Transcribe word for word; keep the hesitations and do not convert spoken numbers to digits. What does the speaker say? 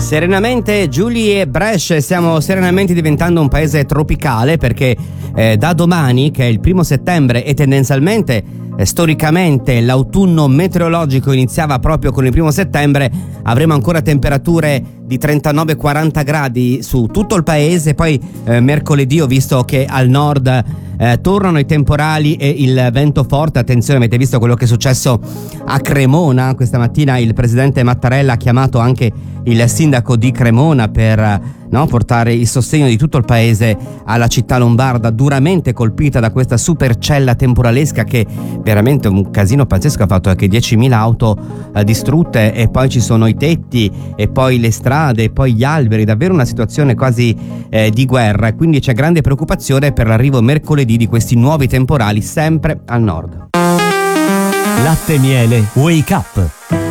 Serenamente Giulia e Brescia, stiamo serenamente diventando un paese tropicale perché eh, da domani, che è il primo settembre e tendenzialmente eh, storicamente l'autunno meteorologico iniziava proprio con il primo settembre, avremo ancora temperature di trentanove quaranta gradi su tutto il paese. Poi eh, mercoledì ho visto che al nord eh, tornano i temporali e il vento forte. Attenzione, avete visto quello che è successo a Cremona questa mattina? Il presidente Mattarella ha chiamato anche il sindaco di Cremona per no, portare il sostegno di tutto il paese alla città lombarda duramente colpita da questa supercella temporalesca che veramente un casino pazzesco ha fatto, anche diecimila auto eh, distrutte, e poi ci sono i tetti e poi le strade e poi gli alberi, davvero una situazione quasi eh, di guerra, e quindi c'è grande preoccupazione per l'arrivo mercoledì di questi nuovi temporali sempre al nord. Latte Miele Wake Up.